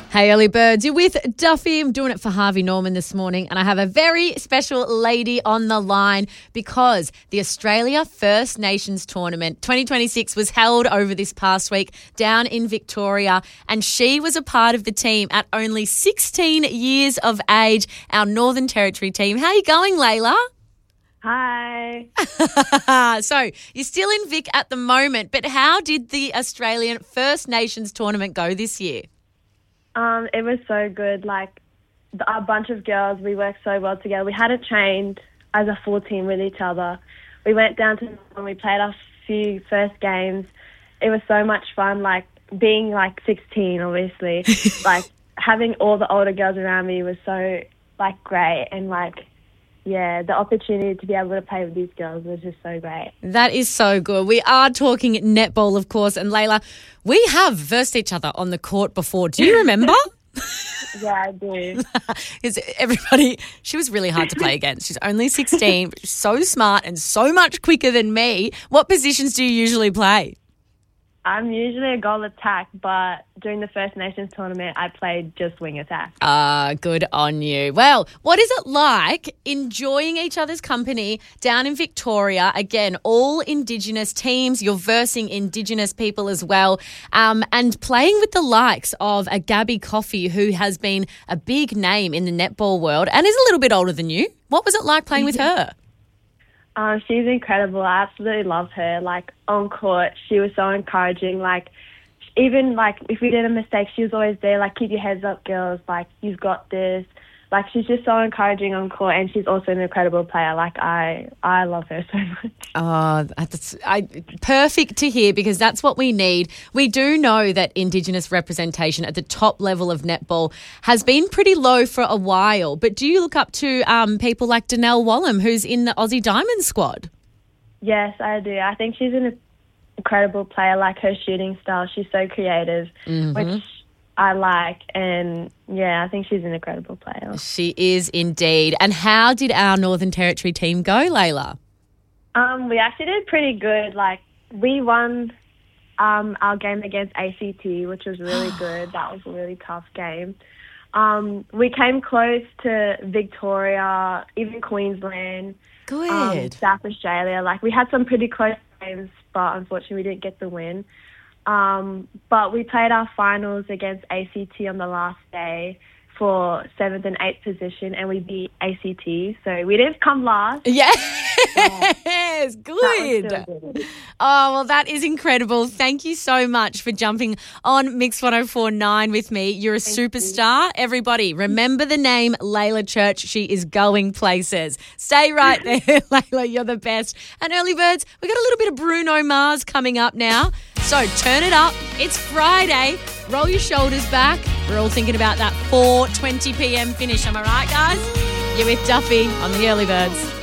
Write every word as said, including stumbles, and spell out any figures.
Hey, early birds, you're with Duffy. I'm doing it for Harvey Norman this morning, and I have a very special lady on the line because the Australia First Nations Tournament twenty twenty-six was held over this past week down in Victoria, and she was a part of the team at only sixteen years of age, our Northern Territory team. How are you going, Layla? Hi. So you're still in Vic at the moment, but how did the Australian First Nations Tournament go this year? Um, it was so good. Like, the, a bunch of girls, we worked so well together. We hadn't trained as a full team with each other. We went down to and we played our few first games. It was so much fun, like, being, like, sixteen, obviously. Like, having all the older girls around me was so, like, great. And, like, yeah, the opportunity to be able to play with these girls was just so great. That is so good. We are talking netball, of course. And Layla, we have versed each other on the court before. Do you remember? Yeah, I do. Because everybody, she was really hard to play against. She's only sixteen, but she's so smart and so much quicker than me. What positions do you usually play? I'm usually a goal attack, but during the First Nations tournament, I played just wing attack. Ah, good on you. Well, what is it like enjoying each other's company down in Victoria? Again, all Indigenous teams. You're versing Indigenous people as well, um, and playing with the likes of a Gabby Coffey, who has been a big name in the netball world and is a little bit older than you. What was it like playing with her? Um, she's incredible. I absolutely love her. Like, on court, she was so encouraging. Like, even, like, if we did a mistake, she was always there. Like, keep your heads up, girls. Like, you've got this. Like, she's just so encouraging on court, and she's also an incredible player. Like, I I love her so much. Oh, that's I, perfect to hear, because that's what we need. We do know that Indigenous representation at the top level of netball has been pretty low for a while, but do you look up to um, people like Danelle Wallum, who's in the Aussie Diamond squad? Yes, I do. I think she's an incredible player. Like, her shooting style, she's so creative, mm-hmm. which I like, and yeah, I think she's an incredible player. She is indeed. And how did our Northern Territory team go, Layla? Um, we actually did pretty good. Like, we won um, our game against A C T, which was really good. That was a really tough game. Um, we came close to Victoria, even Queensland, Good. Um, South Australia. Like, we had some pretty close games, but unfortunately we didn't get the win. Um, but we played our finals against A C T on the last day for seventh and eighth position, and we beat A C T. So we didn't come last. Yes, uh, good. good. Oh, well, that is incredible. Thank you so much for jumping on Mix one oh four point nine with me. You're a Thank superstar. You. Everybody, remember the name Layla Church. She is going places. Stay right there, Layla. You're the best. And early birds, we got a little bit of Bruno Mars coming up now. So turn it up. It's Friday. Roll your shoulders back. We're all thinking about that four twenty p.m. finish. Am I right, guys? You're with Duffy on the Early Birds.